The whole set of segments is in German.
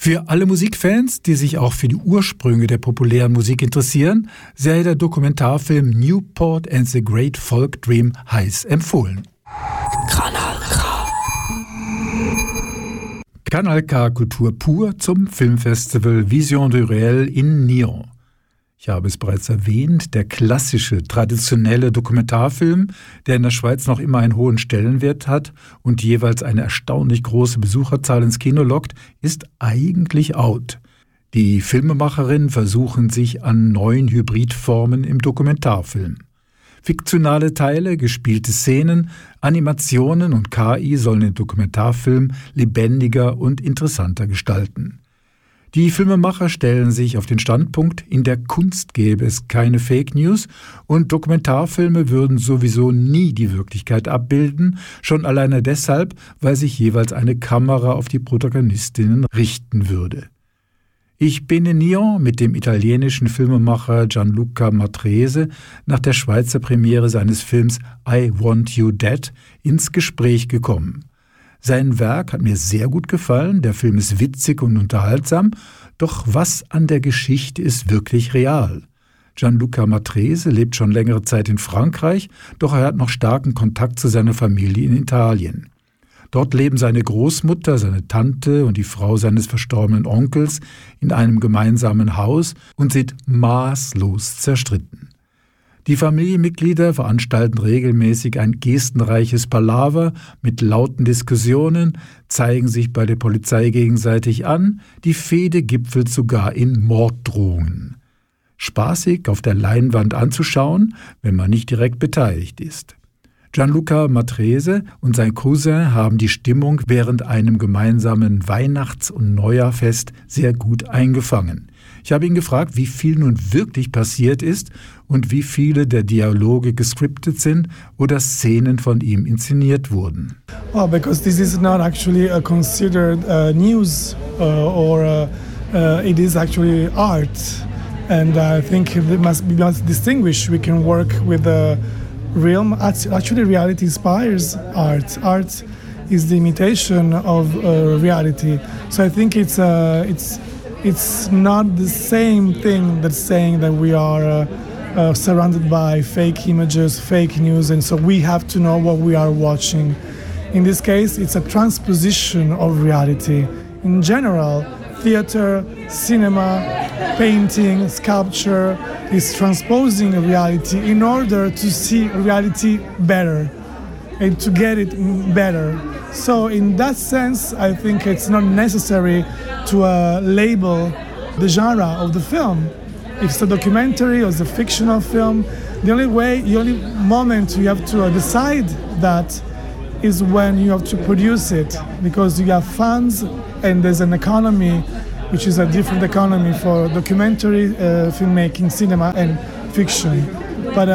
Für alle Musikfans, die sich auch für die Ursprünge der populären Musik interessieren, sei der Dokumentarfilm Newport and the Great Folk Dream heiß empfohlen. Kanal K. Kanal K Kultur pur zum Filmfestival Vision du Réel in Nyon. Ich habe es bereits erwähnt, der klassische, traditionelle Dokumentarfilm, der in der Schweiz noch immer einen hohen Stellenwert hat und jeweils eine erstaunlich große Besucherzahl ins Kino lockt, ist eigentlich out. Die Filmemacherinnen versuchen sich an neuen Hybridformen im Dokumentarfilm. Fiktionale Teile, gespielte Szenen, Animationen und KI sollen den Dokumentarfilm lebendiger und interessanter gestalten. Die Filmemacher stellen sich auf den Standpunkt, in der Kunst gäbe es keine Fake News und Dokumentarfilme würden sowieso nie die Wirklichkeit abbilden, schon alleine deshalb, weil sich jeweils eine Kamera auf die Protagonistinnen richten würde. Ich bin in Nyon mit dem italienischen Filmemacher Gianluca Matrese nach der Schweizer Premiere seines Films I Want You Dead ins Gespräch gekommen. Sein Werk hat mir sehr gut gefallen, der Film ist witzig und unterhaltsam, doch was an der Geschichte ist wirklich real? Gianluca Matrese lebt schon längere Zeit in Frankreich, doch er hat noch starken Kontakt zu seiner Familie in Italien. Dort leben seine Großmutter, seine Tante und die Frau seines verstorbenen Onkels in einem gemeinsamen Haus und sind maßlos zerstritten. Die Familienmitglieder veranstalten regelmäßig ein gestenreiches Palaver mit lauten Diskussionen, zeigen sich bei der Polizei gegenseitig an, die Fehde gipfelt sogar in Morddrohungen. Spaßig auf der Leinwand anzuschauen, wenn man nicht direkt beteiligt ist. Gianluca Matrese und sein Cousin haben die Stimmung während einem gemeinsamen Weihnachts- und Neujahrfest sehr gut eingefangen. Ich habe ihn gefragt, wie viel nun wirklich passiert ist und wie viele der Dialoge gescriptet sind oder Szenen von ihm inszeniert wurden. Well, because this is not actually considered news or it is actually art, and I think we must distinguish. We can work with the realm. Actually, reality inspires art. Art is the imitation of reality. So I think it's not the same thing that's saying that we are surrounded by fake images, fake news, and so we have to know what we are watching. In this case, it's a transposition of reality. In general, theater, cinema, painting, sculpture is transposing reality in order to see reality better and to get it better. So in that sense, I think it's not necessary to label the genre of the film. If it's a documentary or it's a fictional film, the only moment you have to decide that is when you have to produce it, because you have funds and there's an economy, which is a different economy for documentary filmmaking, cinema and fiction. But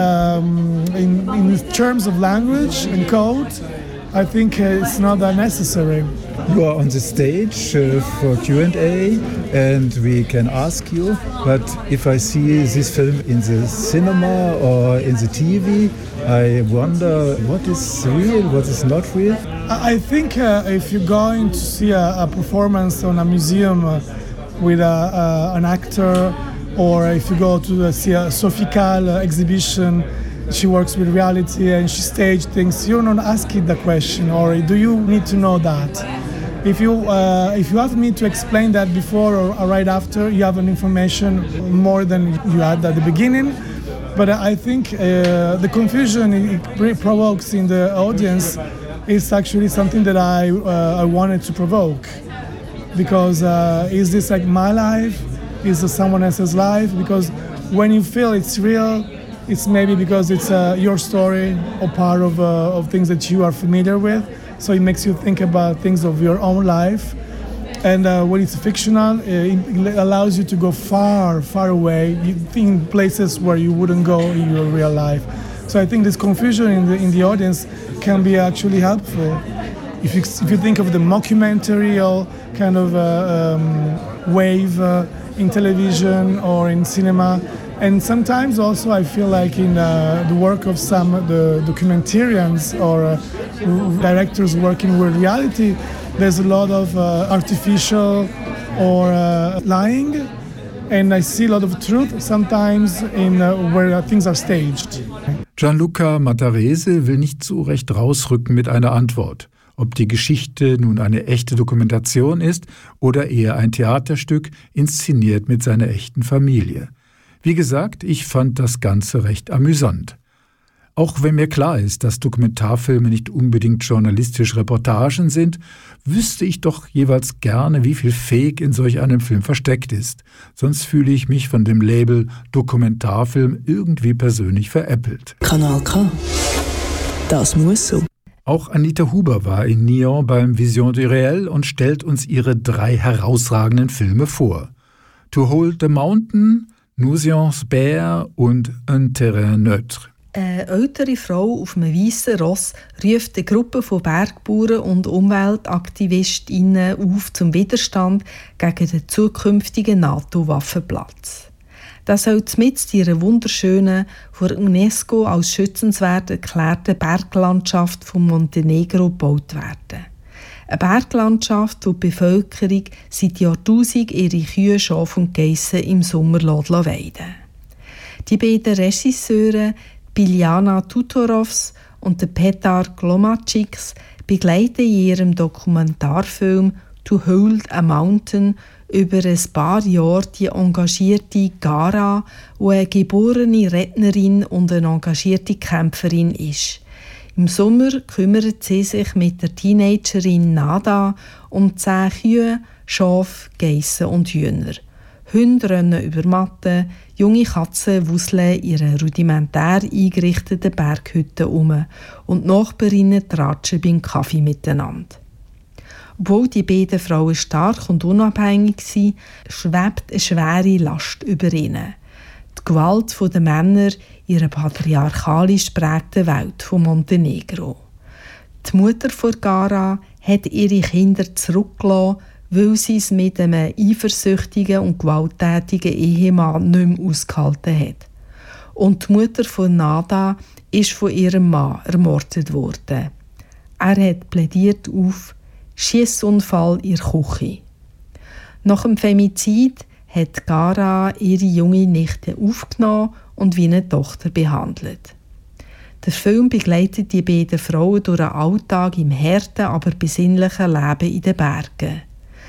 in terms of language and code, I think it's not that necessary. You are on the stage for Q&A and we can ask you, but if I see this film in the cinema or in the TV, I wonder what is real, what is not real. I think if you're going to see a performance on a museum with an actor, or if you go to see a Sophie Calle exhibition, she works with reality and she stage things, you're not asking the question, or do you need to know that? If you have me to explain that before or right after, you have an information more than you had at the beginning. But I think the confusion it provokes in the audience is actually something that I wanted to provoke. Because is this like my life? Is it someone else's life? Because when you feel it's real, it's maybe because it's your story or part of things that you are familiar with. So it makes you think about things of your own life. And when it's fictional, it allows you to go far, far away, in places where you wouldn't go in your real life. So I think this confusion in the audience can be actually helpful. If you think of the mockumentary kind of wave in television or in cinema, and sometimes also I feel like in the work of some the documentarians or directors working with reality, there's a lot of artificial or lying. And I see a lot of truth sometimes in where things are staged. Gianluca Matarese will nicht so recht rausrücken mit einer Antwort. Ob die Geschichte nun eine echte Dokumentation ist oder eher ein Theaterstück, inszeniert mit seiner echten Familie. Wie gesagt, ich fand das Ganze recht amüsant. Auch wenn mir klar ist, dass Dokumentarfilme nicht unbedingt journalistische Reportagen sind, wüsste ich doch jeweils gerne, wie viel Fake in solch einem Film versteckt ist. Sonst fühle ich mich von dem Label Dokumentarfilm irgendwie persönlich veräppelt. Kanal K. Das muss so. Auch Anita Huber war in Nyon beim Vision du Réel und stellt uns ihre 3 herausragenden Filme vor. To Hold the Mountain, Nuisance Bear und Un Terrain Neutre. Eine ältere Frau auf einem weißen Ross ruft eine Gruppe von Bergbauern und Umweltaktivistinnen auf zum Widerstand gegen den zukünftigen NATO-Waffenplatz. Das soll mitten in einer wunderschönen, von UNESCO als schützenswert erklärten Berglandschaft von Montenegro gebaut werden. Eine Berglandschaft, wo die Bevölkerung seit Jahrtausenden ihre Kühe, Schafe und Geissen im Sommer weiden. Die beiden Regisseure Biljana Tutorovs und Petar Glomacics begleiten in ihrem Dokumentarfilm «To Hold a Mountain» über ein paar Jahre die engagierte Gara, die eine geborene Rednerin und eine engagierte Kämpferin ist. Im Sommer kümmert sie sich mit der Teenagerin Nada um 10 Kühe, Schafe, Geissen und Hühner. Hunde rennen über Matten, junge Katzen wuseln in ihrer rudimentär eingerichteten Berghütte um und die Nachbarinnen tratschen beim Kaffee miteinander. Obwohl die beiden Frauen stark und unabhängig sind, schwebt eine schwere Last über ihnen. Die Gewalt der Männer in ihrer patriarchalisch geprägten Welt von Montenegro. Die Mutter von Gara hat ihre Kinder zurückgelassen, weil sie es mit einem eifersüchtigen und gewalttätigen Ehemann nicht mehr ausgehalten hat. Und die Mutter von Nada ist von ihrem Mann ermordet worden. Er hat plädiert auf Schiessunfall in der Küche. Nach dem Femizid hat Gara ihre junge Nichte aufgenommen und wie eine Tochter behandelt. Der Film begleitet die beiden Frauen durch einen Alltag im harten, aber besinnlichen Leben in den Bergen.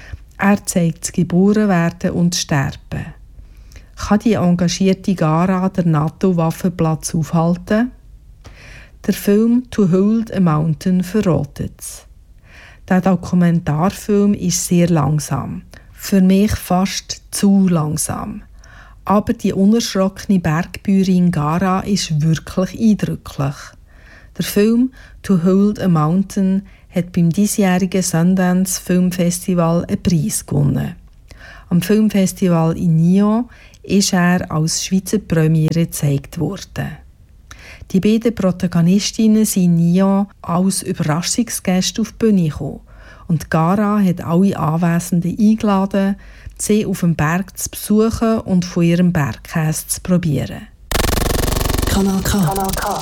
Er zeigt das Geborenwerden und das Sterben. Kann die engagierte Gara den NATO-Waffenplatz aufhalten? Der Film «To Hold a Mountain» verratet es. Der Dokumentarfilm ist sehr langsam. Für mich fast zu langsam. Aber die unerschrockene Bergbäuerin Gara ist wirklich eindrücklich. Der Film «To Hold a Mountain» hat beim diesjährigen Sundance Filmfestival einen Preis gewonnen. Am Filmfestival in Nyon ist er als Schweizer Premiere gezeigt worden. Die beiden Protagonistinnen sind in Nyon als Überraschungsgäste auf die Bühne gekommen. Und Gara hat alle Anwesenden eingeladen, sie auf dem Berg zu besuchen und von ihrem Bergkäse zu probieren. Kanal K.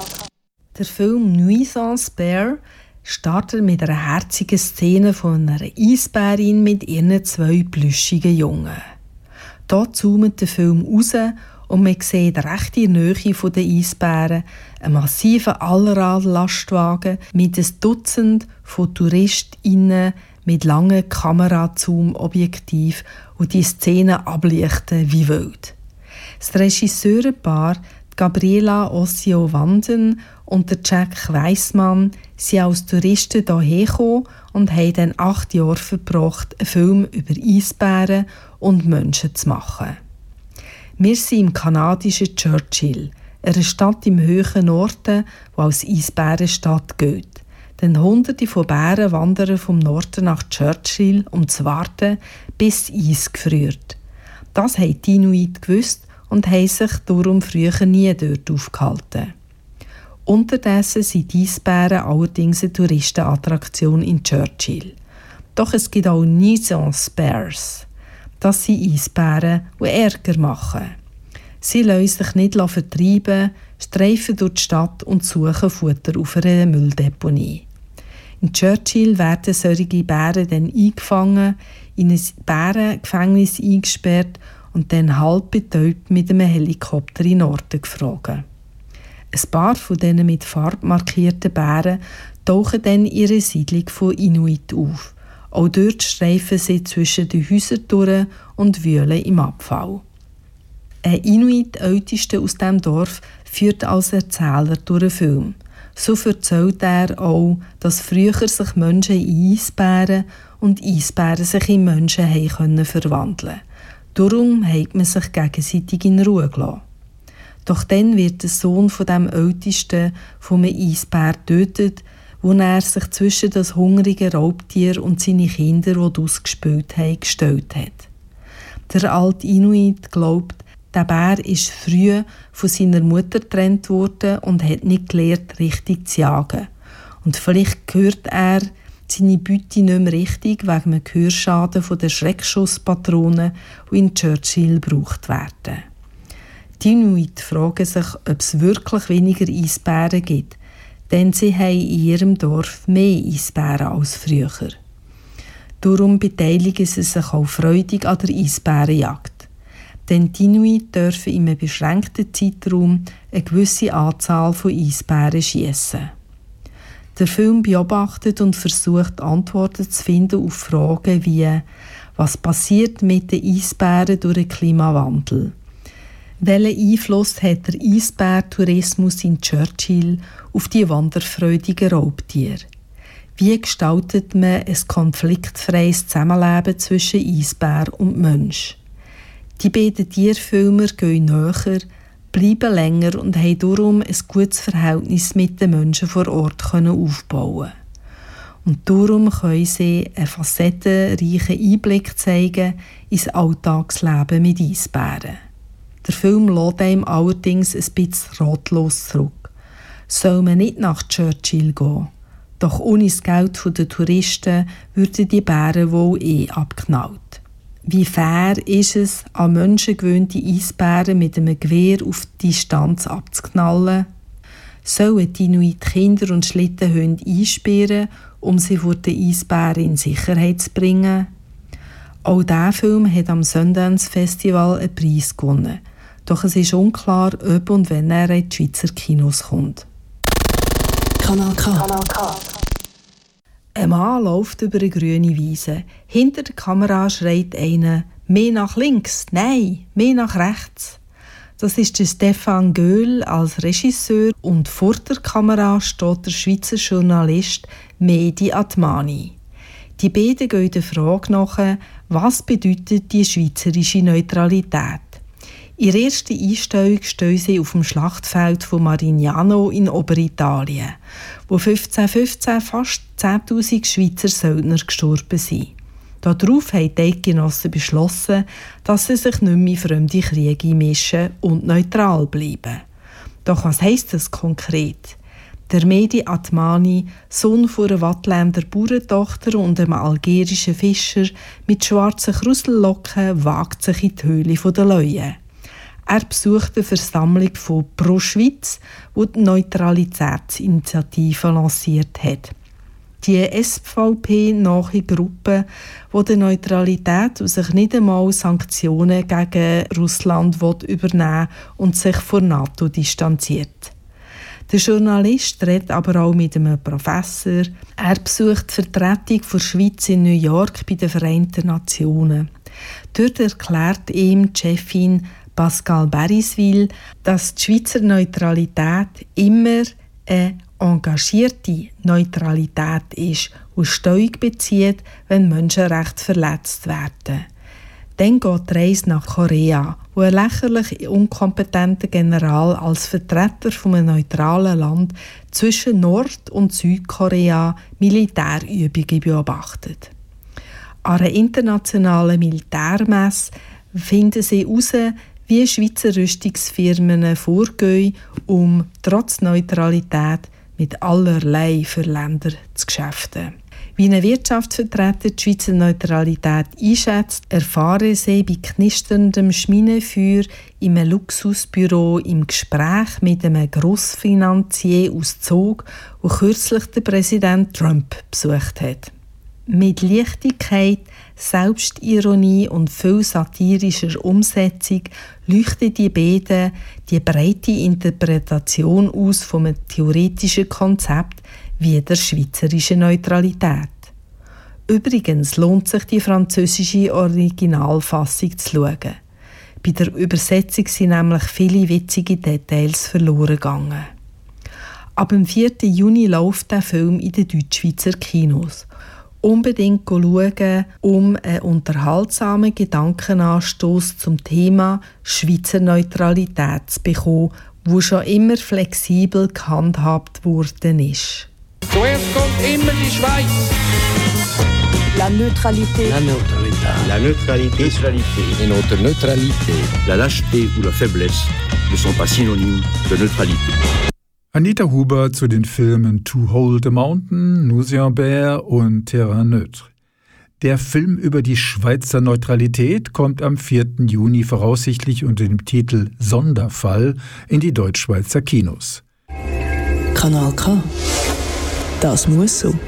Der Film «Nuisance Bear» startet mit einer herzigen Szene von einer Eisbärin mit ihren 2 plüschigen Jungen. Hier zoomt der Film raus und man sieht recht in der Nähe der Eisbären einen massiven Allrad-Lastwagen mit ein Dutzend von TouristInnen mit langen Kamerazoom-Objektiven und die Szene ablichten wie wild. Das Regisseurenpaar Gabriela Ossio-Wanden und der Jack Weissmann sind als Touristen hierher gekommen und haben dann 8 Jahre verbracht, einen Film über Eisbären und Menschen zu machen. Wir sind im kanadischen Churchill, einer Stadt im hohen Norden, die als Eisbärenstadt gilt. Denn Hunderte von Bären wandern vom Norden nach Churchill, um zu warten, bis Eis gefriert. Das haben die Inuit gewusst und haben sich darum früher nie dort aufgehalten. Unterdessen sind die Eisbären allerdings eine Touristenattraktion in Churchill. Doch es gibt auch Nuisance Bears. Das sind Eisbären, die Ärger machen. Sie lassen sich nicht vertreiben, streifen durch die Stadt und suchen Futter auf einer Mülldeponie. In Churchill werden solche Bären dann eingefangen, in ein Bärengefängnis eingesperrt und dann halb betäubt mit einem Helikopter in den Norden geflogen. Ein paar von diesen mit Farbe markierten Bären tauchen dann in ihrer Siedlung von Inuit auf. Auch dort streifen sie zwischen den Häusern durch und wühlen im Abfall. Ein Inuit-Ältester aus diesem Dorf führt als Erzähler durch den Film. So erzählt er auch, dass früher sich Menschen in Eisbären und Eisbären sich in Menschen verwandeln konnten. Darum hat man sich gegenseitig in Ruhe gelassen. Doch dann wird der Sohn von dem Ältesten von einem Eisbär getötet, wo er sich zwischen das hungrige Raubtier und seine Kinder, die ausgespielt haben, gestellt hat. Der alte Inuit glaubt, der Bär ist früh von seiner Mutter getrennt worden und hat nicht gelernt, richtig zu jagen. Und vielleicht hört er seine Beute nicht mehr richtig wegen einem Gehörschaden von den Schreckschusspatronen, die in Churchill gebraucht werden. Die Inuit fragen sich, ob es wirklich weniger Eisbären gibt, denn sie haben in ihrem Dorf mehr Eisbären als früher. Darum beteiligen sie sich auch freudig an der Eisbärenjagd. Denn die Inuit dürfen in einem beschränkten Zeitraum eine gewisse Anzahl von Eisbären schiessen. Der Film beobachtet und versucht, Antworten zu finden auf Fragen wie: Was passiert mit den Eisbären durch den Klimawandel? Welchen Einfluss hat der Eisbärtourismus in Churchill auf die wanderfreudigen Raubtiere? Wie gestaltet man ein konfliktfreies Zusammenleben zwischen Eisbär und Mensch? Die beiden Tierfilmer gehen näher, bleiben länger und haben darum ein gutes Verhältnis mit den Menschen vor Ort aufbauen. Und darum können sie einen facettenreichen Einblick zeigen ins Alltagsleben mit Eisbären. Der Film lässt einem allerdings ein bisschen ratlos zurück. Soll man nicht nach Churchill gehen? Doch ohne das Geld der Touristen würden die Bären wohl abknallt. Wie fair ist es, an menschengewöhnte Eisbären mit einem Gewehr auf Distanz abzuknallen? Sollen die Inuit Kinder und Schlittenhunde einsperren, um sie vor den Eisbären in Sicherheit zu bringen? Auch dieser Film hat am Sundance Festival einen Preis gewonnen. Doch es ist unklar, ob und wenn er in die Schweizer Kinos kommt. Kanal K. Ein Mann läuft über eine grüne Wiese. Hinter der Kamera schreit einer: «Mehr nach links! Nein, mehr nach rechts!» Das ist der Stefan Göhl als Regisseur und vor der Kamera steht der Schweizer Journalist Mehdi Atmani. Die beiden gehen der Frage nach, was bedeutet die schweizerische Neutralität. In der ersten Einstellung stehen sie auf dem Schlachtfeld von Marignano in Oberitalien, wo 1515 fast 10'000 Schweizer Söldner gestorben sind. Darauf haben die Eidgenossen beschlossen, dass sie sich nicht mehr in fremde Kriege mischen und neutral bleiben. Doch was heisst das konkret? Der Mehdi Atmani, Sohn von einer Wattländer Bauerntochter und einem algerischen Fischer mit schwarzen Krussellocken, wagt sich in die Höhle der Löwen. Er besucht eine Versammlung von Pro Schweiz, die die Neutralitätsinitiative lanciert hat. Die SVP-nahe Gruppe, die die Neutralität und sich nicht einmal Sanktionen gegen Russland übernehmen will und sich von NATO distanziert. Der Journalist redet aber auch mit einem Professor. Er besucht die Vertretung der Schweiz in New York bei den Vereinten Nationen. Dort erklärt ihm die Chefin Pascal Beriswil, dass die Schweizer Neutralität immer eine engagierte Neutralität ist und Stellung bezieht, wenn Menschenrechte verletzt werden. Dann geht die Reise nach Korea, wo ein lächerlich unkompetenter General als Vertreter von einem neutralen Land zwischen Nord- und Südkorea Militärübungen beobachtet. An einer internationalen Militärmesse finden sie heraus, wie Schweizer Rüstungsfirmen vorgehen, um trotz Neutralität mit allerlei für Länder zu geschäften. Wie ein Wirtschaftsvertreter die Schweizer Neutralität einschätzt, erfahren sie bei knisterndem Schminenfeuer in einem Luxusbüro im Gespräch mit einem Grossfinanzier aus Zug, wo kürzlich der Präsident Trump besucht hat. Mit Leichtigkeit Selbstironie und viel satirischer Umsetzung leuchten die beiden die breite Interpretation aus von einem theoretischen Konzept wie der schweizerischen Neutralität. Übrigens lohnt sich die französische Originalfassung zu schauen. Bei der Übersetzung sind nämlich viele witzige Details verloren gegangen. Ab dem 4. Juni läuft der Film in den Deutschschweizer Kinos. Unbedingt schauen, um einen unterhaltsamen Gedankenanstoß zum Thema Schweizer Neutralität zu bekommen, wo schon immer flexibel gehandhabt worden ist. Zuerst kommt immer die Schweiz. La neutralité. La neutralità. La neutralité. Neutralité. Et notre neutralité. La lâcheté ou la faiblesse ne sont pas synonymes de neutralité. Anita Huber zu den Filmen To Hold a Mountain, Nous y Bear und Terrain Neutre. Der Film über die Schweizer Neutralität kommt am 4. Juni voraussichtlich unter dem Titel Sonderfall in die Deutschschweizer Kinos. Kanal K. Das muss so.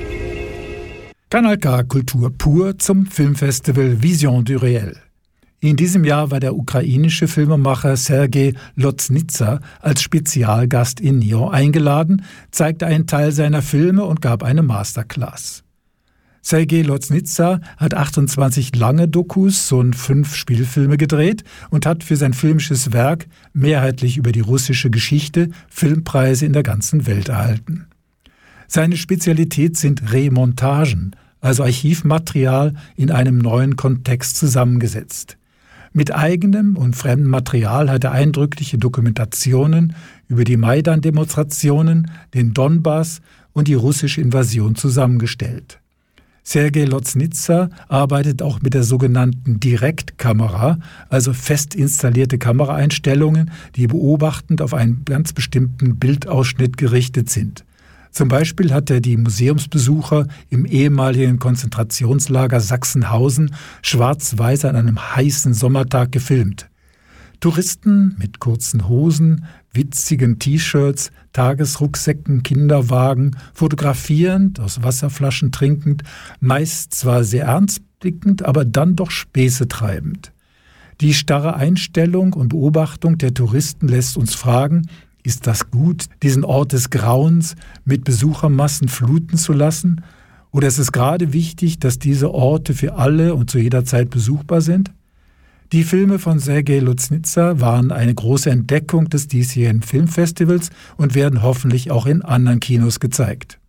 Kanal K Kultur pur zum Filmfestival Vision du Réel. In diesem Jahr war der ukrainische Filmemacher Sergei Loznitsa als Spezialgast in Nyon eingeladen, zeigte einen Teil seiner Filme und gab eine Masterclass. Sergei Loznitsa hat 28 lange Dokus und 5 Spielfilme gedreht und hat für sein filmisches Werk mehrheitlich über die russische Geschichte Filmpreise in der ganzen Welt erhalten. Seine Spezialität sind Remontagen, also Archivmaterial in einem neuen Kontext zusammengesetzt. Mit eigenem und fremdem Material hat er eindrückliche Dokumentationen über die Maidan-Demonstrationen, den Donbass und die russische Invasion zusammengestellt. Sergei Loznitsa arbeitet auch mit der sogenannten Direktkamera, also fest installierte Kameraeinstellungen, die beobachtend auf einen ganz bestimmten Bildausschnitt gerichtet sind. Zum Beispiel hat er die Museumsbesucher im ehemaligen Konzentrationslager Sachsenhausen schwarz-weiß an einem heißen Sommertag gefilmt. Touristen mit kurzen Hosen, witzigen T-Shirts, Tagesrucksäcken, Kinderwagen, fotografierend, aus Wasserflaschen trinkend, meist zwar sehr ernstblickend, aber dann doch Späße treibend. Die starre Einstellung und Beobachtung der Touristen lässt uns fragen, ist das gut, diesen Ort des Grauens mit Besuchermassen fluten zu lassen? Oder ist es gerade wichtig, dass diese Orte für alle und zu jeder Zeit besuchbar sind? Die Filme von Sergei Loznitsa waren eine große Entdeckung des diesjährigen Filmfestivals und werden hoffentlich auch in anderen Kinos gezeigt.